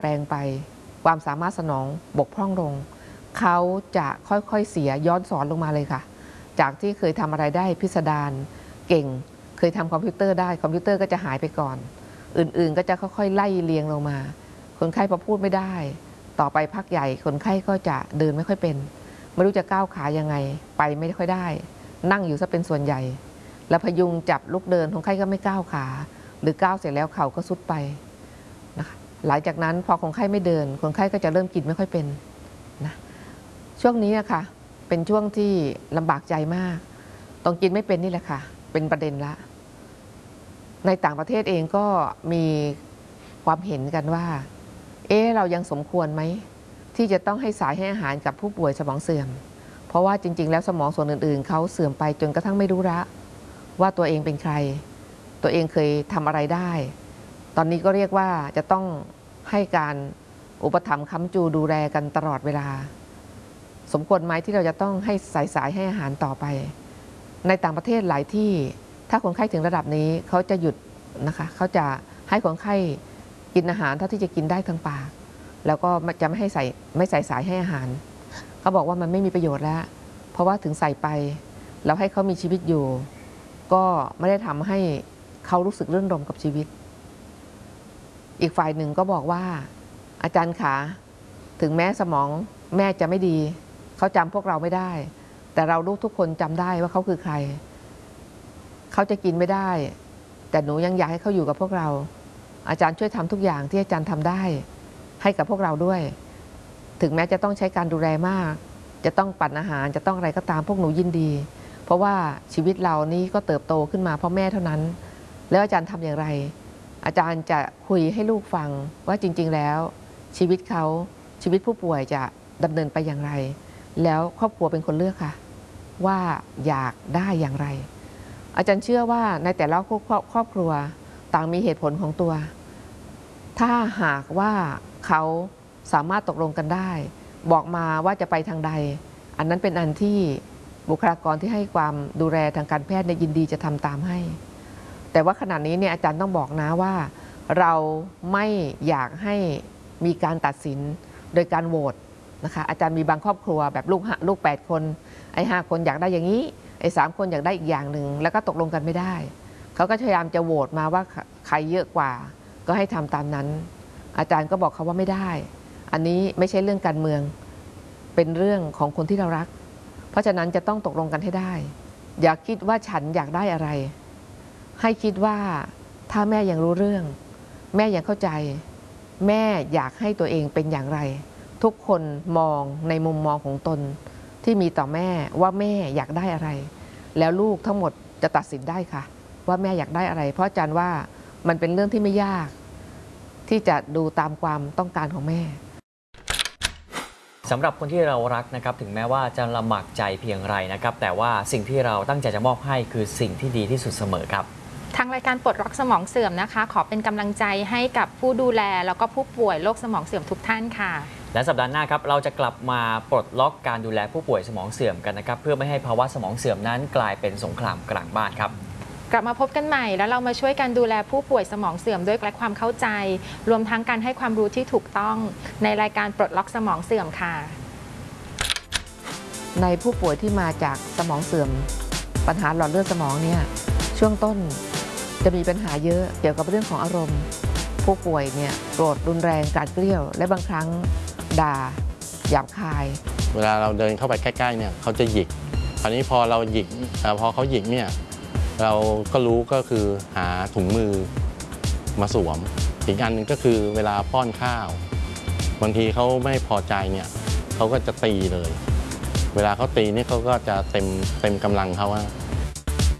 แปลงไปความสามารถสนองบกพร่องลงเขาจะค่อยๆเสียย้อนสอนลงมาเลยค่ะจากที่เคยทำอะไรได้พิสดารเก่งเคยทำคอมพิวเตอร์ได้คอมพิวเตอร์ก็จะหายไปก่อนอื่นๆก็จะค่อยๆไล่เรียงลงมาคนไข้พอพูดไม่ได้ต่อไปพักใหญ่คนไข้ก็จะเดินไม่ค่อยเป็นไม่รู้จะก้าวขายังไงไปไม่ค่อยได้นั่งอยู่ซะเป็นส่วนใหญ่แล้วพยุงจับลุกเดินคนไข้ก็ไม่ก้าวขาหรือก้าวเสร็จแล้วเข่าก็สุดไปนะคะหลังจากนั้นพอคนไข้ไม่เดินคนไข้ก็จะเริ่มกินไม่ค่อยเป็นนะช่วงนี้ค่ะเป็นช่วงที่ลำบากใจมากต้องกินไม่เป็นนี่แหละค่ะเป็นประเด็นละในต่างประเทศเองก็มีความเห็นกันว่าเรายังสมควรไหมที่จะต้องให้สายให้อาหารกับผู้ป่วยสมองเสื่อมเพราะว่าจริงๆแล้วสมองส่วนอื่นๆเขาเสื่อมไปจนกระทั่งไม่รู้ละว่าตัวเองเป็นใครตัวเองเคยทำอะไรได้ตอนนี้ก็เรียกว่าจะต้องให้การอุปถัมภ์ค้ำจูดูแลกันตลอดเวลาสมควรไหมที่เราจะต้องให้สายให้อาหารต่อไปในต่างประเทศหลายที่ถ้าคนไข้ถึงระดับนี้เขาจะหยุดนะคะเขาจะให้คนไข้กินอาหารเท่าที่จะกินได้ทางปากแล้วก็จะไม่ใส่สายให้อาหารเขาบอกว่ามันไม่มีประโยชน์แล้วเพราะว่าถึงใส่ไปแล้วให้เขามีชีวิตอยู่ก็ไม่ได้ทำให้เขารู้สึกรื่นรมกับชีวิตอีกฝ่ายหนึ่งก็บอกว่าอาจารย์ขาถึงแม้สมองแม่จะไม่ดีเขาจำพวกเราไม่ได้แต่เราลูกทุกคนจำได้ว่าเขาคือใครเขาจะกินไม่ได้แต่หนูยังอยากให้เขาอยู่กับพวกเราอาจารย์ช่วยทำทุกอย่างที่อาจารย์ทำได้ให้กับพวกเราด้วยถึงแม้จะต้องใช้การดูแลมากจะต้องปั่นอาหารจะต้องอะไรก็ตามพวกหนูยินดีเพราะว่าชีวิตเรานี้ก็เติบโตขึ้นมาเพราะแม่เท่านั้นแล้วอาจารย์ทำอย่างไรอาจารย์จะคุยให้ลูกฟังว่าจริงๆแล้วชีวิตเขาชีวิตผู้ป่วยจะดำเนินไปอย่างไรแล้วครอบครัวเป็นคนเลือกค่ะว่าอยากได้อย่างไรอาจารย์เชื่อว่าในแต่ละครอบครัวต่างมีเหตุผลของตัวถ้าหากว่าเขาสามารถตกลงกันได้บอกมาว่าจะไปทางใดอันนั้นเป็นอันที่บุคลากรที่ให้ความดูแลทางการแพทย์ยินดีจะทำตามให้แต่ว่าขณะนี้เนี่ยอาจารย์ต้องบอกนะว่าเราไม่อยากให้มีการตัดสินโดยการโหวตนะคะอาจารย์มีบางครอบครัวแบบลูก8คนไอ้5คนอยากได้อย่างนี้ไอ้3คนอยากได้อีกอย่างหนึ่งแล้วก็ตกลงกันไม่ได้เขาก็พยายามจะโหวตมาว่าใครเยอะกว่าก็ให้ทำตามนั้นอาจารย์ก็บอกเขาว่าไม่ได้อันนี้ไม่ใช่เรื่องการเมืองเป็นเรื่องของคนที่เรารักเพราะฉะนั้นจะต้องตกลงกันให้ได้อย่าคิดว่าฉันอยากได้อะไรให้คิดว่าถ้าแม่ยังรู้เรื่องแม่ยังเข้าใจแม่อยากให้ตัวเองเป็นอย่างไรทุกคนมองในมุมมองของตนที่มีต่อแม่ว่าแม่อยากได้อะไรแล้วลูกทั้งหมดจะตัดสินได้ค่ะว่าแม่อยากได้อะไรเพราะอาจารย์ว่ามันเป็นเรื่องที่ไม่ยากที่จะดูตามความต้องการของแม่สำหรับคนที่เรารักนะครับถึงแม้ว่าจะลำบากใจเพียงไรนะครับแต่ว่าสิ่งที่เราตั้งใจจะมอบให้คือสิ่งที่ดีที่สุดเสมอครับทางรายการปลดล็อกสมองเสื่อมนะคะขอเป็นกำลังใจให้กับผู้ดูแลแล้วก็ผู้ป่วยโรคสมองเสื่อมทุกท่านค่ะและสัปดาห์หน้าครับเราจะกลับมาปลดล็อกการดูแลผู้ป่วยสมองเสื่อมกันนะครับเพื่อไม่ให้ภาวะสมองเสื่อมนั้นกลายเป็นสงครามกลางบ้านครับกลับมาพบกันใหม่แล้วเรามาช่วยกันดูแลผู้ป่วยสมองเสื่อมด้วยและความเข้าใจรวมทั้งการให้ความรู้ที่ถูกต้องในรายการปลดล็อกสมองเสื่อมค่ะในผู้ป่วยที่มาจากสมองเสื่อมปัญหาหลอดเลือดสมองเนี่ยช่วงต้นจะมีปัญหาเยอะเกี่ยวกับเรื่องของอารมณ์ผู้ป่วยเนี่ยโกรธรุนแรงกราดเกรี้ยวและบางครั้งด่าหยาบคายเวลาเราเดินเข้าไปใกล้ๆเนี่ยเขาจะหยิกคราวนี้พอเราหยิกพอเขาหยิกเนี่ยเราก็รู้ก็คือหาถุงมือมาสวมอีกอันหนึ่งก็คือเวลาป้อนข้าวบางทีเขาไม่พอใจเนี่ยเขาก็จะตีเลยเวลาเขาตีนี่เขาก็จะเต็มกำลังเขาว่า